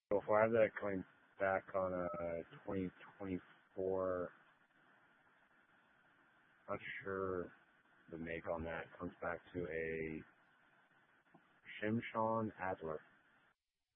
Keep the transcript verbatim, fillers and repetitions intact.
So if I have that coming back on a twenty twenty-four, not sure the make on that comes back to a Shimshon Adler.